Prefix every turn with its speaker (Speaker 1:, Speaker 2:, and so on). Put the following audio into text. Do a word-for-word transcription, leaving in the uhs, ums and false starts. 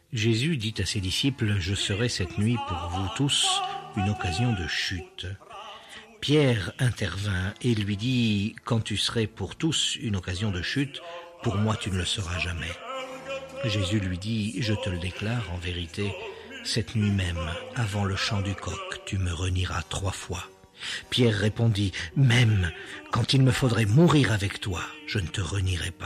Speaker 1: Jésus dit à ses disciples, « Je serai cette nuit pour vous tous une occasion de chute. » Pierre intervint et lui dit, « Quand tu serais pour tous une occasion de chute, pour moi tu ne le seras jamais. » Jésus lui dit, « Je te le déclare en vérité, cette nuit même, avant le chant du coq, tu me renieras trois fois. » Pierre répondit, « Même quand il me faudrait mourir avec toi, je ne te renierai pas. »